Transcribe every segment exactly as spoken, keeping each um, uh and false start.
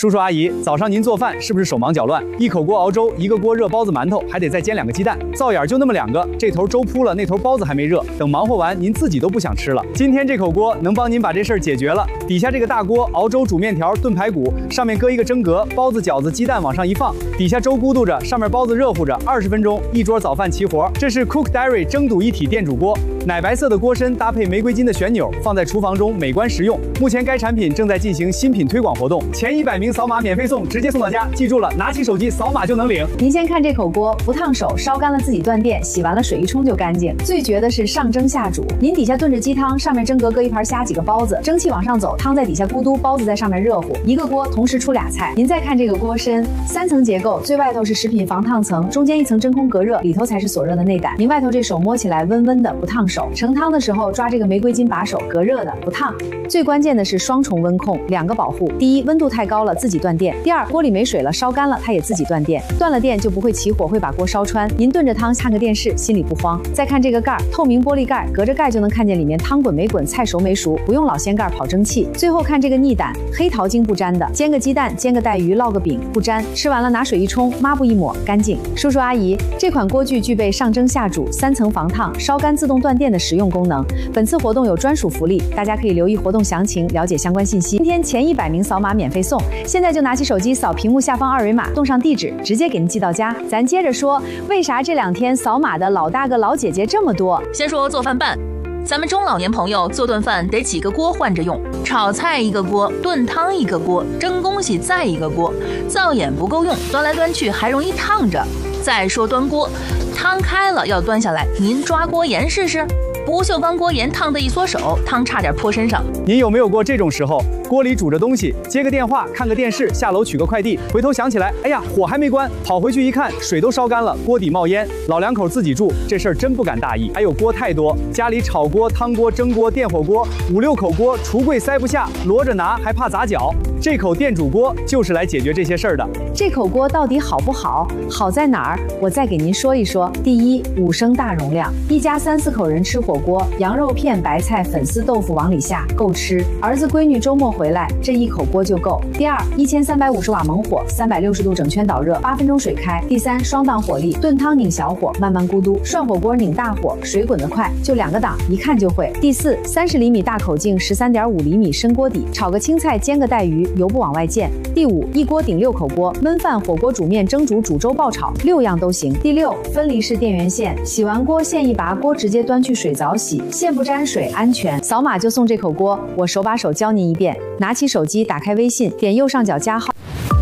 叔叔阿姨，早上您做饭是不是手忙脚乱？一口锅熬粥，一个锅热包子馒头，还得再煎两个鸡蛋，灶眼就那么两个，这头粥铺了，那头包子还没热，等忙活完，您自己都不想吃了。今天这口锅能帮您把这事儿解决了。底下这个大锅熬粥、煮面条、炖排骨，上面搁一个蒸格，包子、饺子、鸡蛋往上一放，底下粥咕嘟着，上面包子热乎着，二十分钟一桌早饭齐活。这是 Cook Dairy 蒸笃一体电煮锅，奶白色的锅身搭配玫瑰金的旋钮，放在厨房中美观实用。目前该产品正在进行新品推广活动，前一百名扫码免费送，直接送到家。记住了，拿起手机扫码就能领。 您先看这口锅，不烫手，烧干了自己断电，洗完了水一冲就干净。最绝的是上蒸下煮，您底下炖着鸡汤，上面蒸格搁一盘虾几个包子，蒸汽往上走，汤在底下咕嘟，包子在上面热乎，一个锅同时出俩菜。您再看这个锅身，三层结构，最外头是食品防烫层，中间一层真空隔热，里头才是锁热的内胆。您外头这手摸起来温温的，不烫手。盛汤的时候抓这个玫瑰金把手，隔热的，不烫。最关键的是双重温控，两个保护。第一，温度太高了自己断电；第二，锅里没水了，烧干了它也自己断电。断了电就不会起火，会把锅烧穿。您炖着汤看个电视，心里不慌。再看这个盖，透明玻璃盖，隔着盖就能看见里面汤滚没滚，菜熟没熟，不用老掀盖跑蒸汽。最后看这个腻胆，黑桃精不粘的，煎个鸡蛋，煎个带鱼，烙个饼不粘。吃完了拿水一冲，抹布一抹，干净。叔叔阿姨，这款锅具具备上蒸下煮、三层防烫、烧干自动断电的实用功能。本次活动有专属福利，大家可以留意活动详情，了解相关信息。今天前一百名扫码免费送，现在就拿起手机扫屏幕下方二维码，动上地址，直接给您寄到家。咱接着说，为啥这两天扫码的老大哥老姐姐这么多？ 先说做饭办。咱们中老年朋友做顿饭得几个锅换着用，炒菜一个锅，炖汤一个锅，蒸东西再一个锅，灶眼不够用，端来端去还容易烫着。再说端锅，汤开了要端下来，您抓锅沿试试。不锈钢锅沿烫的一缩手，汤差点泼身上。 您有没有过这种时候？锅里煮着东西，接个电话，看个电视，下楼取个快递，回头想起来，哎呀，火还没关，跑回去一看，水都烧干了，锅底冒烟。老两口自己住，这事儿真不敢大意。还有锅太多，家里炒锅、汤锅、蒸锅、电火锅，五六口锅，橱柜塞不下，摞着拿还怕砸脚。这口电煮锅就是来解决这些事儿的。 这口锅到底好不好？好在哪儿？我再给您说一说。第一，五升大容量，一家三四口人吃火锅，羊肉片、白菜、粉丝、豆腐往里下，够吃。儿子闺女周末回来，这一口锅就够。第二，一千三百五十瓦猛火，三百六十度整圈导热，八分钟水开。第三，双档火力，炖汤拧小火，慢慢咕嘟；涮火锅拧大火，水滚得快，就两个档，一看就会。第四，三十厘米大口径，十三点五厘米深锅底，炒个青菜，煎个带鱼，油不往外溅。第五，一锅顶六口锅，焖饭、火锅、煮面、蒸煮、煮粥、爆炒，六样都行。第六，分离式电源线，洗完锅线一拔，锅直接端去水澡洗，线不沾水，安全。扫码就送这口锅，我手把手教您一遍。拿起手机，打开微信，点右上角加号。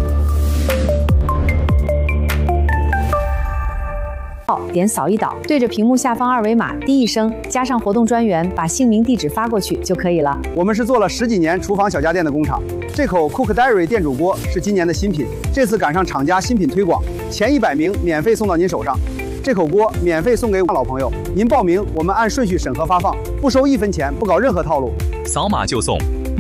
点扫一导，对着屏幕下方二维码滴一声，加上活动专员，把姓名地址发过去就可以了。 我们是做了十几年厨房小家电的工厂，这口 Cook Dairy 电煮锅是今年的新品，这次赶上厂家新品推广，前一百名免费送到您手上。这口锅免费送给老朋友，您报名我们按顺序审核发放，不收一分钱，不搞任何套路， 扫码就送。